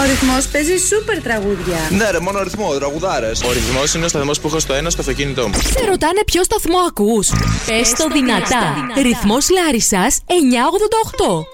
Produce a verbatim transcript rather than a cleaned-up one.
Ο Ρυθμός παίζει σούπερ τραγούδια. Ναι, ρε, μόνο ρυθμό, τραγουδάρες. Ο Ρυθμός είναι ο σταθμός που έχω στο ένα στο αυτοκίνητό μου. Σε ρωτάνε ποιο σταθμό ακούς. Πες το δυνατά. Ρυθμός Λάρισσας εννιακόσια ογδόντα οκτώ.